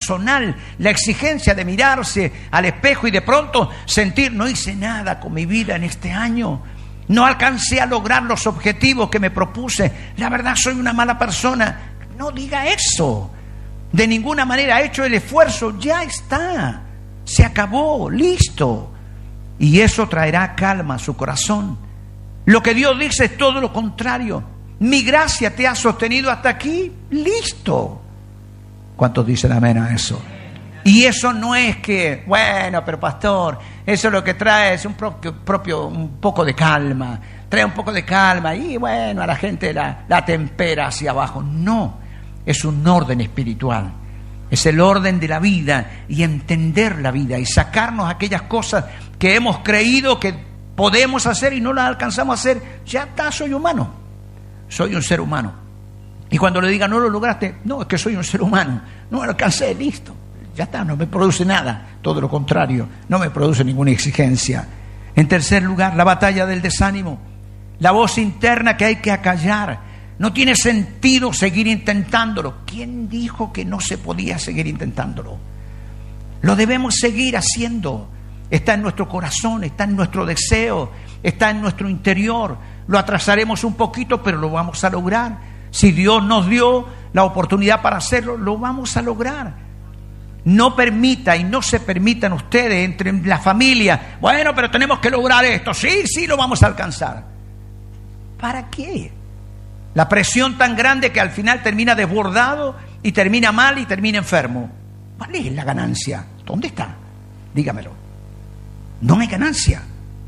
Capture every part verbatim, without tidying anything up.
personal, la exigencia de mirarse al espejo y de pronto sentir, no hice nada con mi vida en este año, no alcancé a lograr los objetivos que me propuse, la verdad soy una mala persona. No diga eso, de ninguna manera. He hecho el esfuerzo, ya está, se acabó, listo. Y eso traerá calma a su corazón. Lo que Dios dice es todo lo contrario. Mi gracia te ha sostenido hasta aquí, listo. ¿Cuántos dicen amén a eso? Y eso no es que, bueno, pero pastor, eso lo que trae es un propio, propio un poco de calma, trae un poco de calma y bueno, a la gente la, la tempera hacia abajo. No, es un orden espiritual, es el orden de la vida y entender la vida y sacarnos aquellas cosas que hemos creído que podemos hacer y no las alcanzamos a hacer. Ya está, soy humano, soy un ser humano. Y cuando le diga no lo lograste, no, es que soy un ser humano, no lo alcancé, listo. Ya está, no me produce nada, todo lo contrario, no me produce ninguna exigencia. En tercer lugar, la batalla del desánimo, la voz interna que hay que acallar. No tiene sentido seguir intentándolo. ¿Quién dijo que no se podía seguir intentándolo? Lo debemos seguir haciendo. Está en nuestro corazón, está en nuestro deseo, está en nuestro interior. Lo atrasaremos un poquito, pero lo vamos a lograr. Si Dios nos dio la oportunidad para hacerlo, lo vamos a lograr. No permita y no se permitan ustedes entre la familia, bueno, pero tenemos que lograr esto, sí, sí, lo vamos a alcanzar. ¿Para qué? La presión tan grande que al final termina desbordado y termina mal y termina enfermo. ¿Cuál es la ganancia? ¿Dónde está? Dígamelo. No hay ganancia.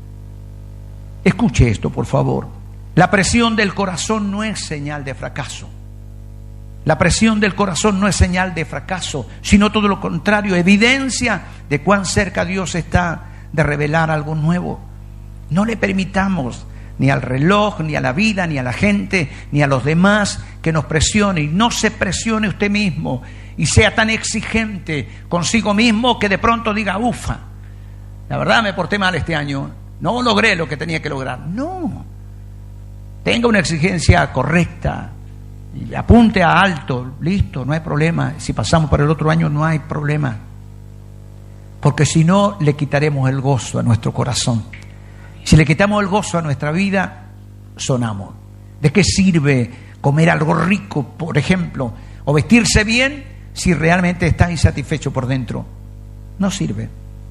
Escuche esto, por favor. La presión del corazón no es señal de fracaso. La presión del corazón no es señal de fracaso, sino todo lo contrario, evidencia de cuán cerca Dios está de revelar algo nuevo. No le permitamos ni al reloj, ni a la vida, ni a la gente, ni a los demás que nos presione. Y no se presione usted mismo y sea tan exigente consigo mismo que de pronto diga, ufa, la verdad me porté mal este año, no logré lo que tenía que lograr. No, tenga una exigencia correcta. Y apunte a alto, listo, no hay problema. Si pasamos para el otro año no hay problema. Porque si no, le quitaremos el gozo a nuestro corazón. Si le quitamos el gozo a nuestra vida, sonamos. ¿De qué sirve comer algo rico, por ejemplo, o vestirse bien, si realmente está insatisfecho por dentro? No sirve.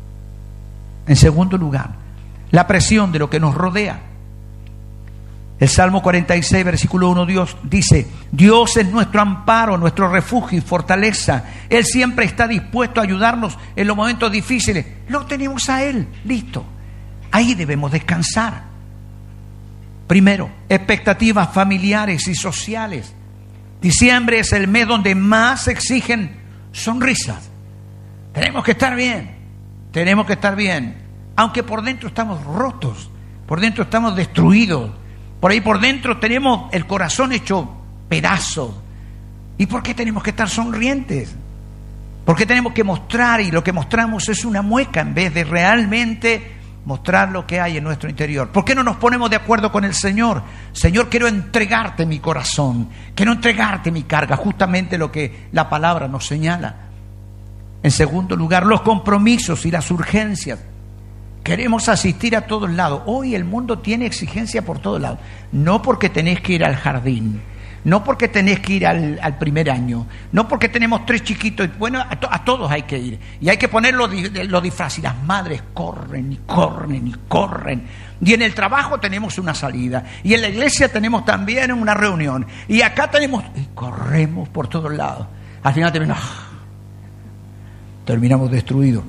En segundo lugar, la presión de lo que nos rodea. El Salmo cuarenta y seis, versículo uno, Dios dice, Dios es nuestro amparo, nuestro refugio y fortaleza. Él siempre está dispuesto a ayudarnos en los momentos difíciles. Lo tenemos a Él, listo. Ahí debemos descansar. Primero, expectativas familiares y sociales. Diciembre es el mes donde más se exigen sonrisas. Tenemos que estar bien, tenemos que estar bien. Aunque por dentro estamos rotos, por dentro estamos destruidos. Por ahí por dentro tenemos el corazón hecho pedazos. ¿Y por qué tenemos que estar sonrientes? ¿Por qué tenemos que mostrar? Y lo que mostramos es una mueca en vez de realmente mostrar lo que hay en nuestro interior. ¿Por qué no nos ponemos de acuerdo con el Señor? Señor, quiero entregarte mi corazón, quiero entregarte mi carga, justamente lo que la palabra nos señala. En segundo lugar, los compromisos y las urgencias. Queremos asistir a todos lados. Hoy el mundo tiene exigencia por todos lados. No porque tenés que ir al jardín, no porque tenés que ir al, al primer año, no porque tenemos tres chiquitos. Bueno, a, to, a todos hay que ir. Y hay que poner los, los disfraces. Y las madres corren y corren y corren. Y en el trabajo tenemos una salida. Y en la iglesia tenemos también una reunión. Y acá tenemos... Y corremos por todos lados. Al final terminamos, terminamos destruidos.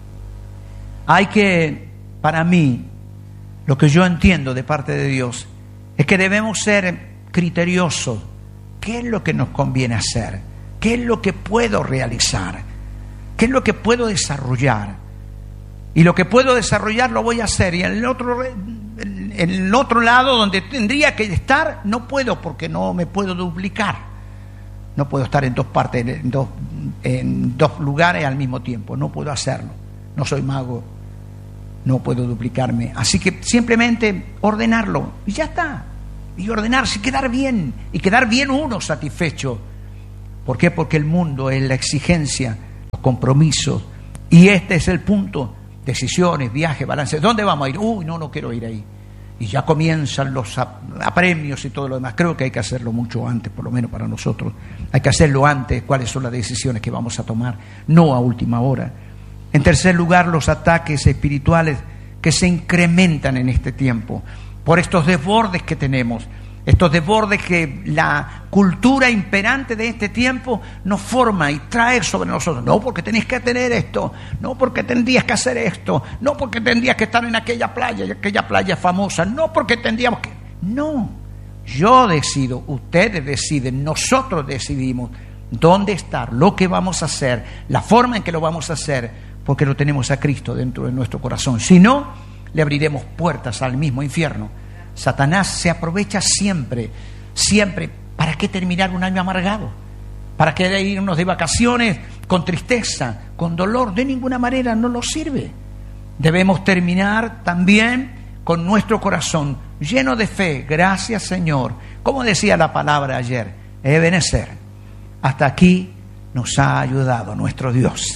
Hay que, para mí, lo que yo entiendo de parte de Dios, es que debemos ser criteriosos. ¿Qué es lo que nos conviene hacer? ¿Qué es lo que puedo realizar? ¿Qué es lo que puedo desarrollar? Y lo que puedo desarrollar lo voy a hacer. Y en el otro, en el otro lado, donde tendría que estar, no puedo porque no me puedo duplicar. No puedo estar en dos partes, en dos, en dos lugares al mismo tiempo. No puedo hacerlo. No soy mago, no puedo duplicarme. Así que simplemente ordenarlo y ya está. Y ordenarse, quedar bien. Y quedar bien uno satisfecho. ¿Por qué? Porque el mundo es la exigencia, compromisos. Y este es el punto: decisiones, viajes, balances. ¿Dónde vamos a ir? Uy, no, no quiero ir ahí. Y ya comienzan los apremios y todo lo demás. Creo que hay que hacerlo mucho antes, por lo menos para nosotros. Hay que hacerlo antes, cuáles son las decisiones que vamos a tomar, no a última hora. En tercer lugar, los ataques espirituales que se incrementan en este tiempo por estos desbordes que tenemos. Estos desbordes que la cultura imperante de este tiempo nos forma y trae sobre nosotros. No porque tenés que tener esto, no porque tendrías que hacer esto, no porque tendrías que estar en aquella playa, aquella playa famosa, no porque tendríamos que... No, yo decido, ustedes deciden, nosotros decidimos dónde estar, lo que vamos a hacer, la forma en que lo vamos a hacer, porque lo tenemos a Cristo dentro de nuestro corazón. Si no, le abriremos puertas al mismo infierno. Satanás se aprovecha siempre, siempre. ¿Para qué terminar un año amargado? ¿Para qué irnos de vacaciones con tristeza, con dolor? De ninguna manera, no nos sirve. Debemos terminar también con nuestro corazón lleno de fe. Gracias, Señor. Como decía la palabra ayer, Ebenezer, hasta aquí nos ha ayudado nuestro Dios.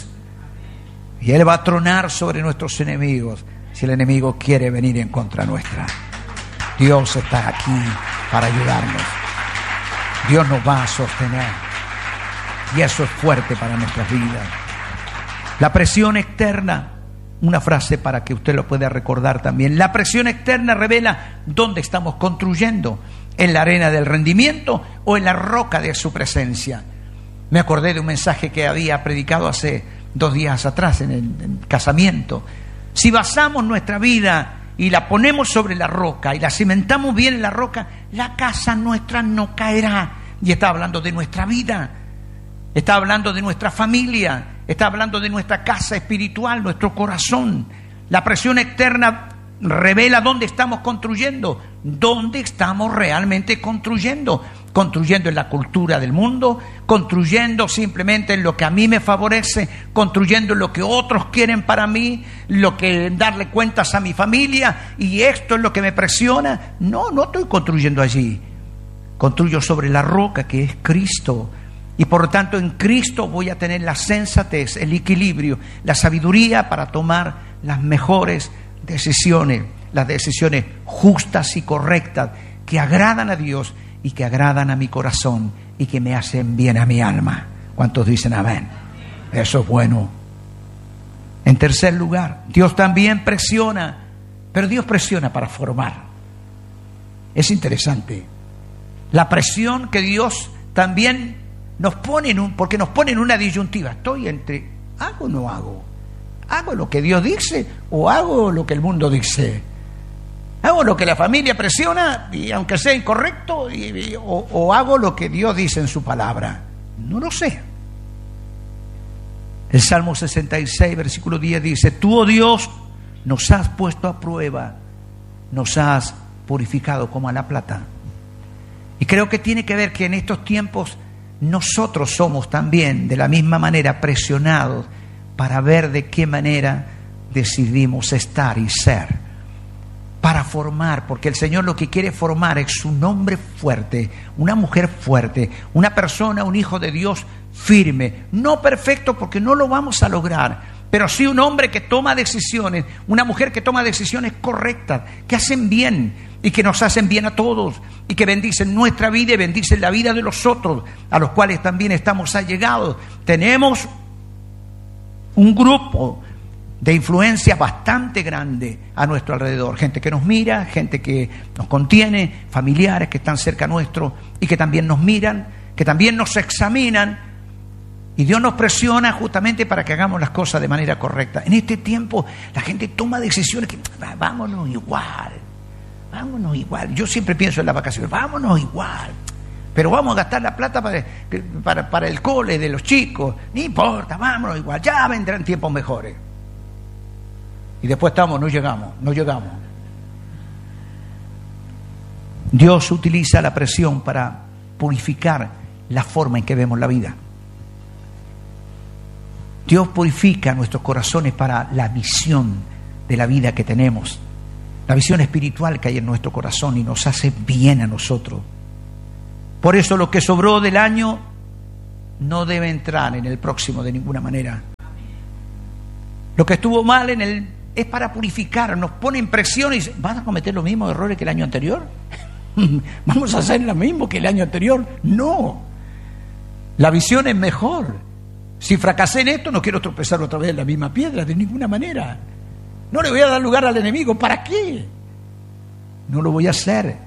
Y Él va a tronar sobre nuestros enemigos si el enemigo quiere venir en contra nuestra. Dios está aquí para ayudarnos. Dios nos va a sostener. Y eso es fuerte para nuestras vidas. La presión externa, una frase para que usted lo pueda recordar también. La presión externa revela dónde estamos construyendo, en la arena del rendimiento o en la roca de su presencia. Me acordé de un mensaje que había predicado hace dos días atrás en el, en el casamiento. Si basamos nuestra vida y la ponemos sobre la roca y la cimentamos bien en la roca, la casa nuestra no caerá. Y está hablando de nuestra vida, está hablando de nuestra familia, está hablando de nuestra casa espiritual, nuestro corazón. La presión externa revela dónde estamos construyendo, dónde estamos realmente construyendo. Construyendo en la cultura del mundo, construyendo simplemente en lo que a mí me favorece, construyendo en lo que otros quieren para mí, lo que darle cuentas a mi familia, y esto es lo que me presiona. No, no estoy construyendo allí. Construyo sobre la roca que es Cristo. Y por lo tanto en Cristo voy a tener la sensatez, el equilibrio, la sabiduría para tomar las mejores decisiones, las decisiones justas y correctas que agradan a Dios y que agradan a mi corazón y que me hacen bien a mi alma. ¿Cuántos dicen amén? Eso es bueno. En tercer lugar, Dios también presiona, pero Dios presiona para formar. Es interesante. La presión que Dios también nos pone en un, porque nos pone en una disyuntiva. Estoy entre, ¿hago o no hago? ¿Hago lo que Dios dice o hago lo que el mundo dice? ¿Hago lo que la familia presiona, y aunque sea incorrecto, y, y, o, o hago lo que Dios dice en su palabra? No lo sé. El Salmo sesenta y seis, versículo diez dice: tú, oh Dios, nos has puesto a prueba, nos has purificado como a la plata. Y creo que tiene que ver que en estos tiempos nosotros somos también de la misma manera presionados para ver de qué manera decidimos estar y ser. Para formar, porque el Señor lo que quiere formar es un hombre fuerte, una mujer fuerte, una persona, un hijo de Dios firme, no perfecto porque no lo vamos a lograr, pero sí un hombre que toma decisiones, una mujer que toma decisiones correctas, que hacen bien y que nos hacen bien a todos y que bendicen nuestra vida y bendicen la vida de los otros, a los cuales también estamos allegados. Tenemos un grupo de influencia bastante grande a nuestro alrededor, gente que nos mira, gente que nos contiene, familiares que están cerca nuestro y que también nos miran, que también nos examinan, y Dios nos presiona justamente para que hagamos las cosas de manera correcta. En este tiempo la gente toma decisiones que vámonos igual, vámonos igual. Yo siempre pienso en las vacaciones, vámonos igual, pero vamos a gastar la plata para, para, para el cole de los chicos, no importa, vámonos igual, ya vendrán tiempos mejores. Y después estamos, no llegamos, no llegamos. Dios utiliza la presión para purificar la forma en que vemos la vida. Dios purifica nuestros corazones para la visión de la vida que tenemos, la visión espiritual que hay en nuestro corazón, y nos hace bien a nosotros. Por eso lo que sobró del año no debe entrar en el próximo de ninguna manera. Lo que estuvo mal en el es para purificar, nos pone en presión y dice, ¿vas a cometer los mismos errores que el año anterior? ¿Vamos a hacer lo mismo que el año anterior? No. La visión es mejor. Si fracasé en esto, no quiero tropezar otra vez en la misma piedra, de ninguna manera. No le voy a dar lugar al enemigo. ¿Para qué? No lo voy a hacer.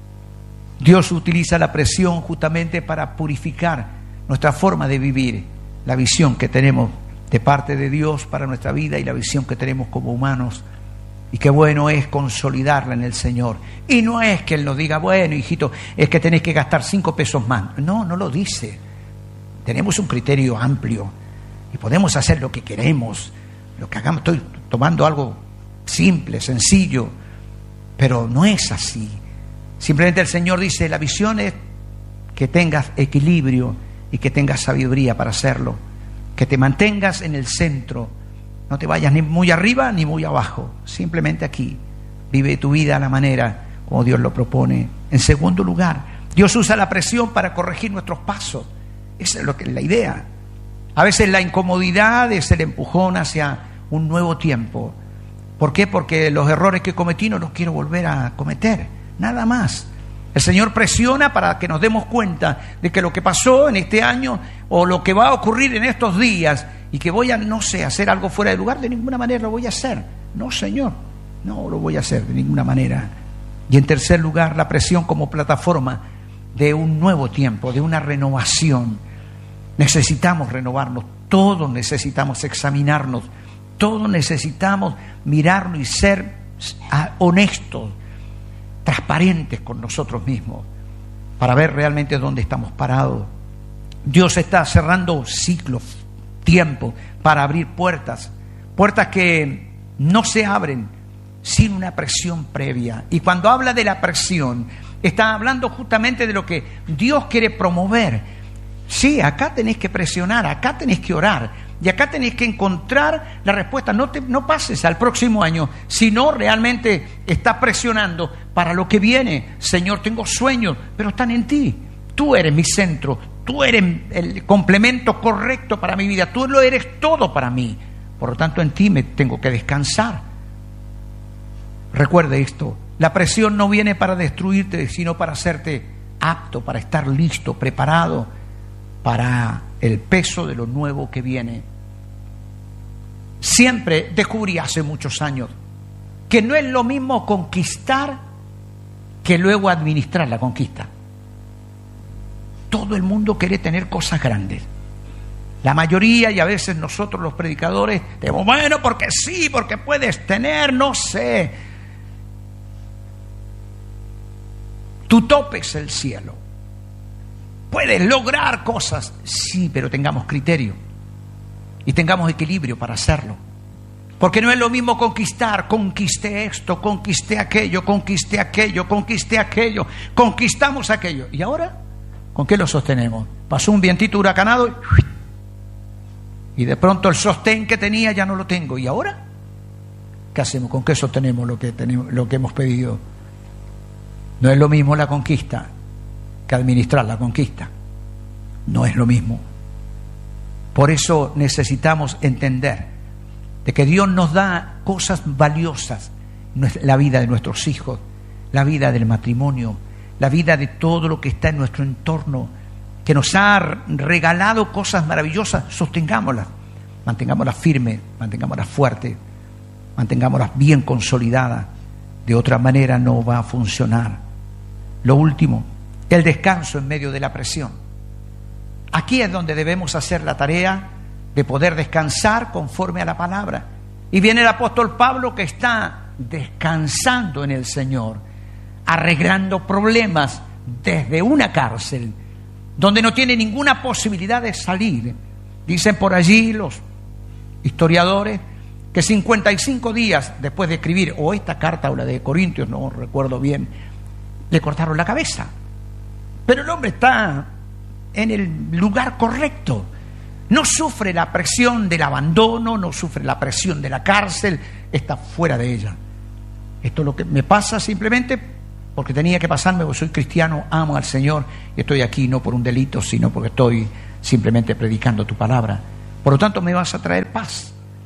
Dios utiliza la presión justamente para purificar nuestra forma de vivir, la visión que tenemos de parte de Dios para nuestra vida y la visión que tenemos como humanos. Y qué bueno es consolidarla en el Señor. Y no es que Él nos diga, bueno, hijito, es que tenés que gastar cinco pesos más. No, no lo dice. Tenemos un criterio amplio y podemos hacer lo que queremos, lo que hagamos. Estoy tomando algo simple, sencillo, pero no es así. Simplemente el Señor dice, la visión es que tengas equilibrio y que tengas sabiduría para hacerlo, que te mantengas en el centro, no te vayas ni muy arriba ni muy abajo, simplemente aquí. Vive tu vida a la manera como Dios lo propone. En segundo lugar, Dios usa la presión para corregir nuestros pasos. Esa es lo que es la idea. A veces la incomodidad es el empujón hacia un nuevo tiempo. ¿Por qué? Porque los errores que cometí no los quiero volver a cometer. Nada más. El Señor presiona para que nos demos cuenta de que lo que pasó en este año o lo que va a ocurrir en estos días y que voy a, no sé, hacer algo fuera de lugar, de ninguna manera lo voy a hacer. No, Señor, no lo voy a hacer de ninguna manera. Y en tercer lugar, la presión como plataforma de un nuevo tiempo, de una renovación. Necesitamos renovarnos, todos necesitamos examinarnos, todos necesitamos mirarnos y ser honestos, transparentes con nosotros mismos, para ver realmente dónde estamos parados. Dios está cerrando ciclos, tiempo, para abrir puertas, puertas que no se abren sin una presión previa. Y cuando habla de la presión, está hablando justamente de lo que Dios quiere promover. Sí, acá tenés que presionar, acá tenés que orar y acá tenés que encontrar la respuesta. No te, no pases al próximo año si no realmente estás presionando para lo que viene. Señor, tengo sueños, pero están en ti. Tú eres mi centro, tú eres el complemento correcto para mi vida, tú lo eres todo para mí. Por lo tanto, en ti me tengo que descansar. Recuerde esto, la presión no viene para destruirte, sino para hacerte apto, para estar listo, preparado para el peso de lo nuevo que viene. Siempre descubrí hace muchos años que no es lo mismo conquistar que luego administrar la conquista. Todo el mundo quiere tener cosas grandes. La mayoría, y a veces nosotros los predicadores, decimos, bueno, porque sí, porque puedes tener, no sé. Tu tope es el cielo. Puedes lograr cosas, sí, pero tengamos criterio y tengamos equilibrio para hacerlo. Porque no es lo mismo conquistar, conquisté esto, conquisté aquello, conquisté aquello, conquisté aquello, conquistamos aquello. ¿Y ahora? ¿Con qué lo sostenemos? Pasó un vientito huracanado y de pronto el sostén que tenía ya no lo tengo. ¿Y ahora? ¿Qué hacemos? ¿Con qué sostenemos lo que tenemos, lo que hemos pedido? No es lo mismo la conquista que administrar la conquista. No es lo mismo. Por eso necesitamos entender de que Dios nos da cosas valiosas, la vida de nuestros hijos, la vida del matrimonio, la vida de todo lo que está en nuestro entorno, que nos ha regalado cosas maravillosas. Sostengámoslas, mantengámoslas firmes, mantengámoslas fuertes, mantengámoslas bien consolidadas. De otra manera no va a funcionar. Lo último, el descanso en medio de la presión. Aquí es donde debemos hacer la tarea de poder descansar conforme a la palabra. Y viene el apóstol Pablo que está descansando en el Señor, arreglando problemas desde una cárcel, donde no tiene ninguna posibilidad de salir. Dicen por allí los historiadores que cincuenta y cinco días después de escribir o esta carta o la de Corintios, no recuerdo bien, le cortaron la cabeza. Pero el hombre está en el lugar correcto. No sufre la presión del abandono, no sufre la presión de la cárcel, está fuera de ella. Esto es lo que me pasa simplemente porque tenía que pasarme, porque soy cristiano, amo al Señor y estoy aquí no por un delito, sino porque estoy simplemente predicando tu palabra. Por lo tanto, me vas a traer paz.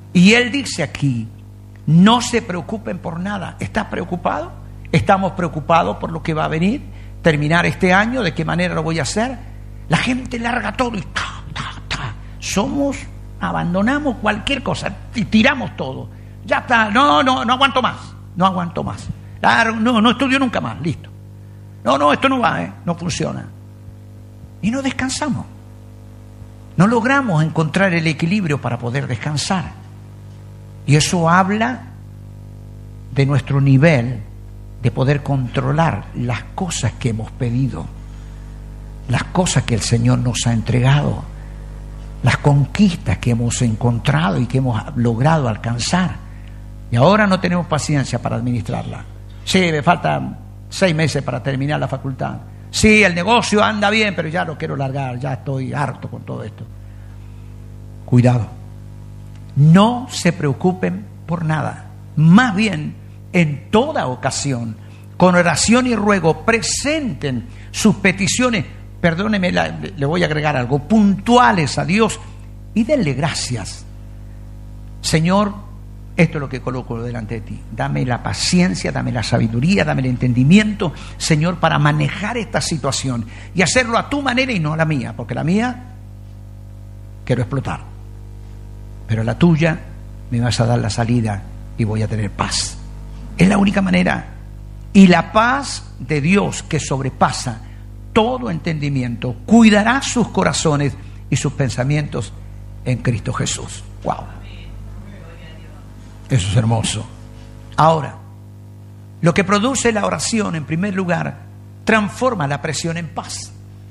Y Él dice aquí, no se preocupen por nada. ¿Estás preocupado? ¿Estamos preocupados por lo que va a venir? ¿Terminar este año? ¿De qué manera lo voy a hacer? La gente larga todo y ta, ta, ta. Somos, abandonamos cualquier cosa y tiramos todo. Ya está, no, no, no aguanto más, no aguanto más. Claro, no, no estudio nunca más, listo. No, no, esto no va, ¿eh? No funciona. Y no descansamos. No logramos encontrar el equilibrio para poder descansar. Y eso habla de nuestro nivel de poder controlar las cosas que hemos pedido, las cosas que el Señor nos ha entregado, las conquistas que hemos encontrado y que hemos logrado alcanzar. Y ahora no tenemos paciencia para administrarla. Sí, me faltan seis meses para terminar la facultad. Sí, el negocio anda bien, pero ya lo quiero largar, ya estoy harto con todo esto. Cuidado. No se preocupen por nada. Más bien, en toda ocasión, con oración y ruego, presenten sus peticiones, perdóneme, la, le voy a agregar algo, puntuales a Dios, y denle gracias. Señor, esto es lo que coloco delante de ti. Dame la paciencia, dame la sabiduría, dame el entendimiento, Señor, para manejar esta situación y hacerlo a tu manera y no a la mía, porque la mía quiero explotar, pero la tuya me vas a dar la salida y voy a tener paz. Es la única manera. Y la paz de Dios, que sobrepasa todo entendimiento, cuidará sus corazones y sus pensamientos en Cristo Jesús. Wow. Eso es hermoso. Ahora, lo que produce la oración, en primer lugar, transforma la presión en paz.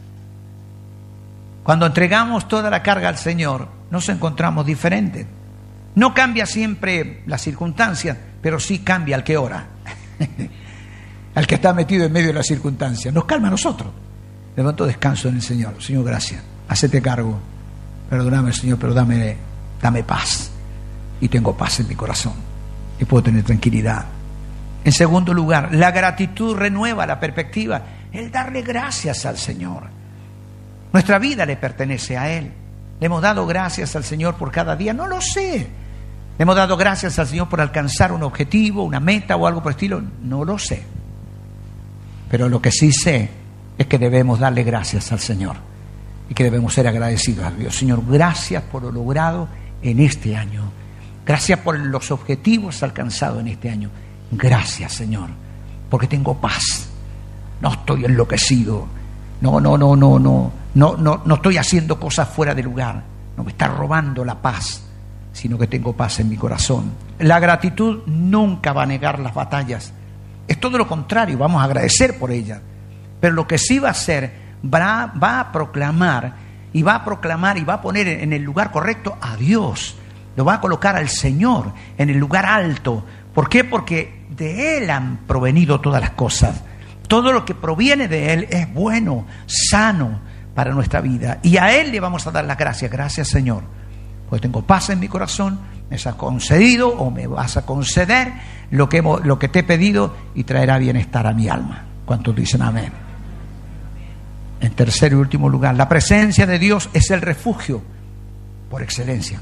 Cuando entregamos toda la carga al Señor, nos encontramos diferentes. No cambia siempre las circunstancias, pero sí cambia al que ora, al que está metido en medio de las circunstancias. Nos calma a nosotros. De pronto descanso en el Señor. Señor, gracias. Hacete cargo. Perdóname, Señor, pero dame, dame paz. Y tengo paz en mi corazón. Y puedo tener tranquilidad. En segundo lugar, la gratitud renueva la perspectiva. El darle gracias al Señor. Nuestra vida le pertenece a Él. ¿Le hemos dado gracias al Señor por cada día? No lo sé. ¿Le hemos dado gracias al Señor por alcanzar un objetivo, una meta o algo por el estilo? No lo sé. Pero lo que sí sé es que debemos darle gracias al Señor y que debemos ser agradecidos a Dios. Señor, gracias por lo logrado en este año. Gracias por los objetivos alcanzados en este año. Gracias, Señor, porque tengo paz. No estoy enloquecido. No, no, no, no, no, no, no, no estoy haciendo cosas fuera de lugar. No me está robando la paz, sino que tengo paz en mi corazón. La gratitud nunca va a negar las batallas. Es todo lo contrario, vamos a agradecer por ellas. Pero lo que sí va a hacer, va, va a proclamar, y va a proclamar y va a poner en el lugar correcto a Dios. Lo va a colocar al Señor en el lugar alto. ¿Por qué? Porque de Él han provenido todas las cosas. Todo lo que proviene de Él es bueno, sano para nuestra vida. Y a Él le vamos a dar las gracias. Gracias, Señor, porque tengo paz en mi corazón. Me has concedido o me vas a conceder lo que, hemos, lo que te he pedido y traerá bienestar a mi alma. ¿Cuántos dicen amén? En tercer y último lugar, la presencia de Dios es el refugio por excelencia.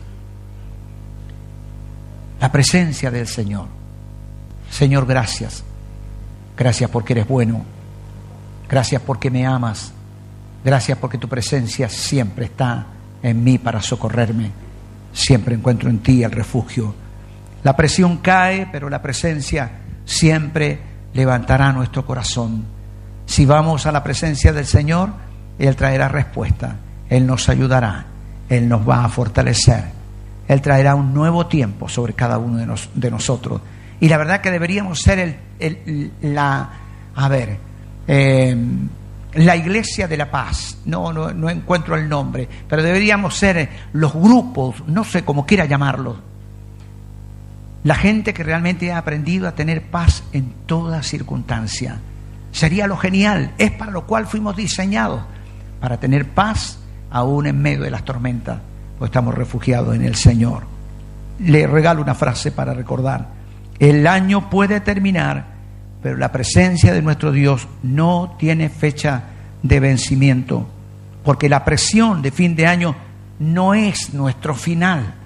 La presencia del Señor. Señor, gracias. Gracias porque eres bueno. Gracias porque me amas. Gracias porque tu presencia siempre está en mí para socorrerme. Siempre encuentro en ti el refugio. La presión cae, pero la presencia siempre levantará nuestro corazón. Si vamos a la presencia del Señor, Él traerá respuesta. Él nos ayudará. Él nos va a fortalecer. Él traerá un nuevo tiempo sobre cada uno de, nos, de nosotros. Y la verdad que deberíamos ser el, el, la, a ver, eh, la iglesia de la paz. No, no, no encuentro el nombre, pero deberíamos ser los grupos, no sé cómo quiera llamarlos. La gente que realmente ha aprendido a tener paz en toda circunstancia. Sería lo genial, es para lo cual fuimos diseñados, para tener paz aún en medio de las tormentas, pues estamos refugiados en el Señor. Le regalo una frase para recordar. El año puede terminar, pero la presencia de nuestro Dios no tiene fecha de vencimiento, porque la presión de fin de año no es nuestro final,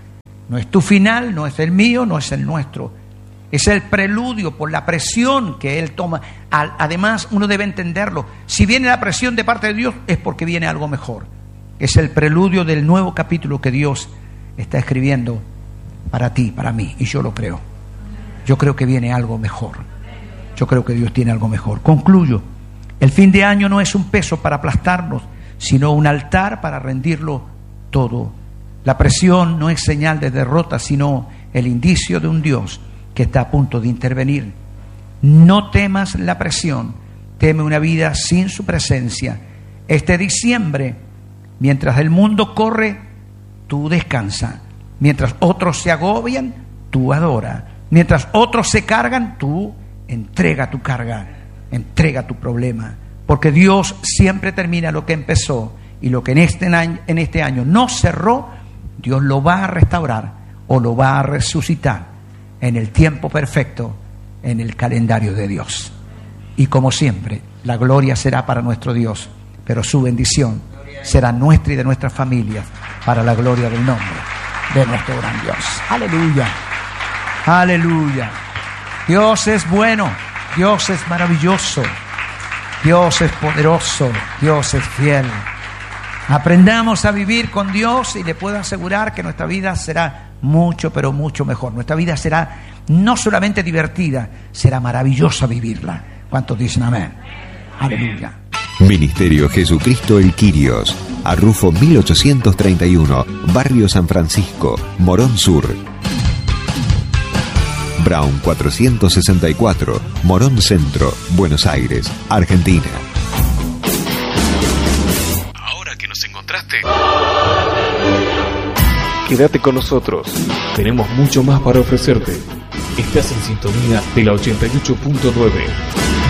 No es tu final, no es el mío, no es el nuestro. Es el preludio por la presión que Él toma. Además, uno debe entenderlo. Si viene la presión de parte de Dios, es porque viene algo mejor. Es el preludio del nuevo capítulo que Dios está escribiendo para ti, para mí. Y yo lo creo. Yo creo que viene algo mejor. Yo creo que Dios tiene algo mejor. Concluyo. El fin de año no es un peso para aplastarnos, sino un altar para rendirlo todo. La presión no es señal de derrota, sino el indicio de un Dios que está a punto de intervenir. No temas la presión, teme una vida sin su presencia. Este diciembre, mientras el mundo corre, tú descansa. Mientras otros se agobian, tú adora. Mientras otros se cargan, tú entrega tu carga, entrega tu problema. Porque Dios siempre termina lo que empezó, y lo que en este año, en este año no cerró, Dios lo va a restaurar o lo va a resucitar en el tiempo perfecto, en el calendario de Dios. Y como siempre, la gloria será para nuestro Dios, pero su bendición será nuestra y de nuestras familias, para la gloria del nombre de nuestro gran Dios. Aleluya, aleluya. Dios es bueno, Dios es maravilloso, Dios es poderoso, Dios es fiel. Aprendamos a vivir con Dios y le puedo asegurar que nuestra vida será mucho, pero mucho mejor. Nuestra vida será no solamente divertida, será maravillosa vivirla. ¿Cuántos dicen amén? Aleluya. Ministerio Jesucristo el Quirios, Arrufo mil ochocientos treinta y uno, Barrio San Francisco, Morón Sur. Brown cuatrocientos sesenta y cuatro, Morón Centro, Buenos Aires, Argentina. Ahora que nos encontraste, quédate con nosotros. Tenemos mucho más para ofrecerte. Estás en sintonía de la ochenta y ocho punto nueve.